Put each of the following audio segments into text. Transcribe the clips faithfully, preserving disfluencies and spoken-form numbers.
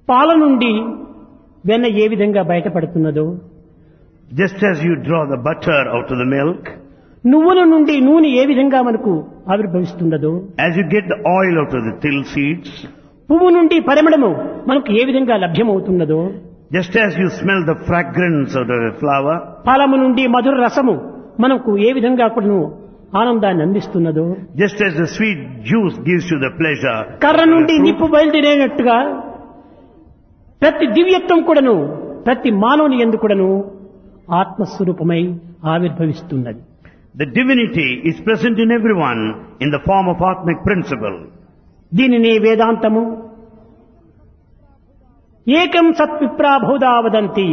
పాల నుండి వెన్న ఏ విధంగా బయటపడుతున్నదో, just as you draw the butter out of the milk, నువ్వుల నుండి నూనె ఏ విధంగా మనకు ఆవిర్భవిస్తున్నదో, as you get the oil out of the till seeds, పువ్వు నుండి పరిమళము మనకు ఏ విధంగా లభ్యమవుతున్నదో, just as you smell the fragrance of the flower, ఫలము నుండి మధుర రసము మనకు ఏ విధంగా కూడాను ఆనందాన్ని అందిస్తున్నదో, just as the sweet juice gives you the pleasure, కర్ర నుండి నిప్పు బయలుదేరేనట్టుగా ప్రతి దివ్యత్వం కూడాను ప్రతి మానవుని యందు కూడాను ఆత్మస్వరూపమై ఆవిర్భవిస్తున్నది. the divinity is present in everyone in the form of Atmic principle. దీనిని వేదాంతము ఏకం సత్ విప్రాబోధా వదంతి,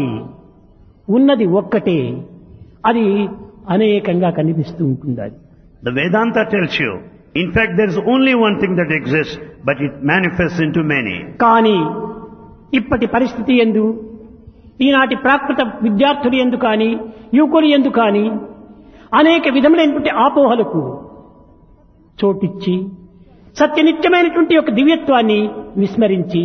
ఉన్నది ఒక్కటే, అది అనేకంగా కనిపిస్తూ ఉంటుంది. అది The Vedanta tells you, in fact there is only one thing that exists, but it manifests into many. కానీ ఇప్పటి పరిస్థితి యందు, ఈనాటి ప్రాకృత విద్యార్థులు యందు కానీ యువకులు యందు కానీ అనేక విధములైనటువంటి ఆపోహలకు చోటిచ్చి సత్యనిత్యమైనటువంటి ఒక దివ్యత్వాన్ని విస్మరించి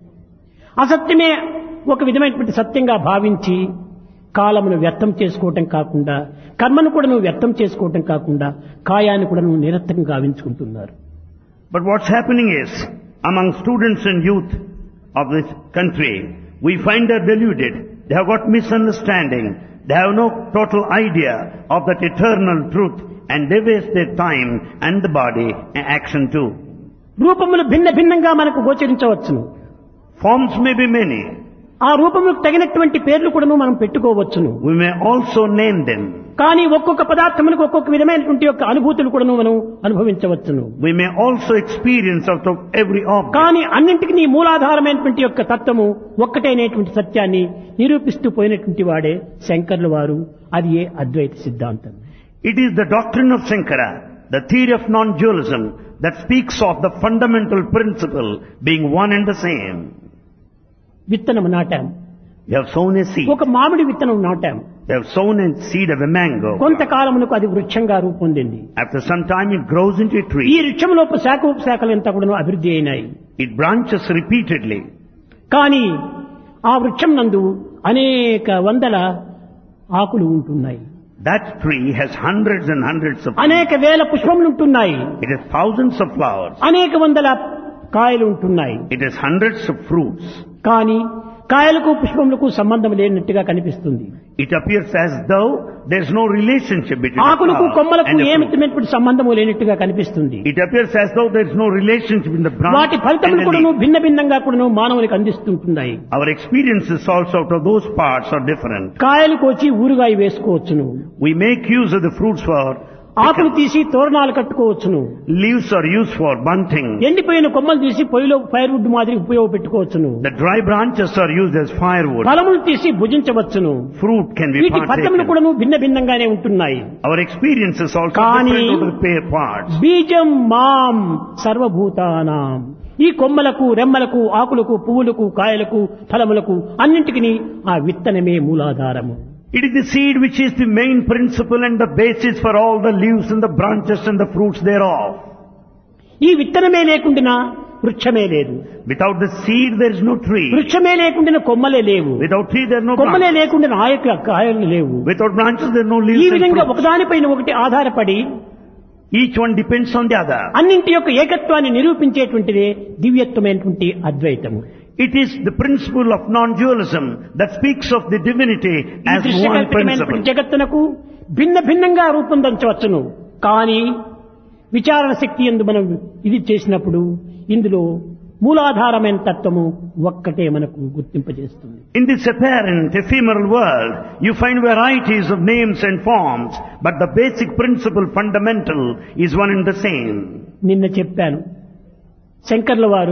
అసత్యమే ఒక విధమైనటువంటి సత్యంగా భావించి కాలమును వ్యర్థం చేసుకోవటం కాకుండా, కర్మను కూడా నువ్వు వ్యర్థం చేసుకోవటం కాకుండా కాయాన్ని కూడా నువ్వు నిరర్థకం గావించుకుంటున్నారు. But what's happening is, among students and youth of this country, we find they're deluded. They have got misunderstanding. They have no total idea of that eternal truth, and they waste their time and the body and action too. రూపములు భిన్న భిన్నంగా మనకు గోచరించవచ్చును. Forms may be many. ఆ రూపములకు తగినటువంటి పేర్లు కూడా మనం పెట్టుకోవచ్చును. We may also name them. కానీ ఒక్కొక్క పదార్థములకు ఒక్కొక్క విధమైనటువంటి యొక్క అనుభూతులు కూడా మనం అనుభవించవచ్చును. We may also experience out of every object. కానీ అన్నింటికి మూలాధారమైనటువంటి యొక్క తత్వము ఒక్కటైనటువంటి సత్యాన్ని నిరూపిస్తూ పోయినటువంటి వాడే శంకర్ల వారు. అది ఏ అద్వైత సిద్ధాంతం. It is the doctrine of Shankara, the theory of non-dualism, that speaks of the fundamental principle being one and the same. విత్తనం నాటాం. We have sown a seed. ఒక మామిడి విత్తనం నాటాం. We have sown a seed of a mango. కొంతకాలమునకు అది వృక్షంగా రూపొందింది. After some time it grows into a ఈ tree. వృక్షంలోపు శాఖ ఉపశాఖలు ఎంత కూడా అభివృద్ధి అయినాయి. It branches repeatedly. కానీ ఆ వృక్షం నందు అనేక వందల ఆకులు ఉంటున్నాయి. That tree has hundreds and hundreds of అనేక వేల పుష్పములు ఉంటున్నాయి. It has thousands of flowers. అనేక వందల కాయలు ఉంటున్నాయి. It has hundreds of fruits. కానీ కాయలకు పుష్పములకు సంబంధం లేనట్టుగా కనిపిస్తుంది. It appears as though there is no relationship between the ఆకులకు flower కొమ్మలకు and the fruit. ఏమిటటువంటి సంబంధము లేనట్టుగా కనిపిస్తుంది. It appears as though there is no relationship in the branch వాటి and ఫలితములు the కూడాను leaf. భిన్న భిన్నంగా కూడాను మానవునికి అందిస్తుంటున్నాయి. Our experiences also out of those parts are different. కాయలు కోచి ఊరుగాయ వేసుకోవచ్చును. We make use of the fruits for ఆకులు తీసి తోరణాలు కట్టుకోవచ్చును. leaves are used for bunting. ఎండిపోయిన కొమ్మలు తీసి పొయ్యిలో ఫైర్వుడ్ మాదిరి ఉపయోగపెట్టుకోవచ్చును. The dry branches are used as firewood. ఫలములు తీసి భుజించవచ్చును. Fruit can be వీటి ఫలితములు partaken. కూడాను భిన్న భిన్నంగానే ఉంటున్నాయి. Our experiences also కానీ different out of the pair parts. బీజం మాం సర్వభూతానాం, ఈ కొమ్మలకు రెమ్మలకు ఆకులకు పువ్వులకు కాయలకు ఫలములకు అన్నింటికి ఆ విత్తనమే మూలాధారము. It is the seed which is the main principle and the basis for all the leaves and the branches and the fruits thereof. ఈ విత్తనమే లేకుండా వృక్షమే లేదు. Without the seed there is no tree. వృక్షమే లేకుండా కొమ్మలే లేవు. Without tree there are no కొమ్మలే branches. లేకుండా ఆయక కాయలు లేవు. Without branches there are no ఈ leaves and విధంగా fruits. ఒకదానిపైన ఒకటి ఆధారపడి Each one depends on the other. అన్నింటి యొక్క ఏకత్వాన్ని నిరూపించేటువంటిదే దివ్యత్వమైనటువంటి అద్వైతము. It is the principle of non-dualism that speaks of the divinity ఈ as one దృశ్యకల్పితమైనటువంటి principle. జగత్తునకు భిన్న భిన్నంగా రూపొందించవచ్చును. కానీ విచారణ శక్తి యందు మనం ఇది చేసినప్పుడు ఇందులో మూలాధారమైన తత్వము ఒక్కటే మనకు గుర్తింపజేస్తుంది. In this apparent ephemeral world, you find varieties of names and forms, but the basic principle fundamental is one and the same. నిన్న చెప్పాను, శంకర్ల వారు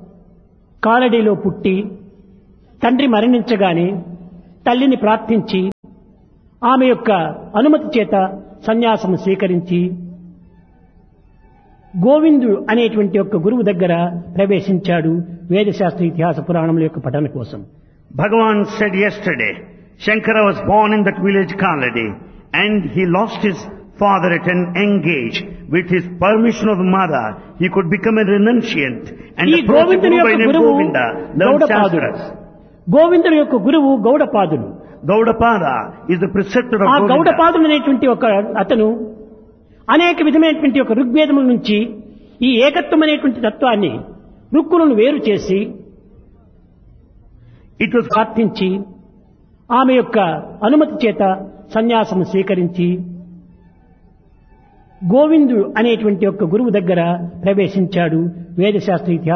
కాలడీలో పుట్టి తండ్రి మరణించగానే తల్లిని ప్రార్థించి ఆమె యొక్క అనుమతి చేత సన్యాసము స్వీకరించి గోవిందుడు అనేటువంటి యొక్క గురువు దగ్గర ప్రవేశించాడు వేదశాస్త్ర ఇతిహాస పురాణముల యొక్క పఠన కోసం. Bhagavan said yesterday, Shankara was born in that village Kaladi, and he lost his father at an young age, with his permission of the mother, he could become a renunciant and ఈ approach a గోవిందుని guru by యొక్క name గురువు Govinda, learn గౌడపాదుడు. Shastras. గోవిందుని యొక్క గురువు గౌడపాదుడు. Gaudapada is the preceptor of ఆ Govinda. గౌడపాదుడు అనేటువంటి ఒక అతను అనేక విధమైనటువంటి ఒక ఋగ్వేదముల నుంచి ఈ ఏకత్వం అనేటువంటి తత్వాన్ని రుక్కులను వేరు చేసి It was ప్రార్థించి ఆమె యొక్క అనుమతి చేత సన్యాసము స్వీకరించి గోవిందుడు అనేటువంటి ఒక గురువు దగ్గర ప్రవేశించాడు వేదశాస్త్ర ఇతిహాసం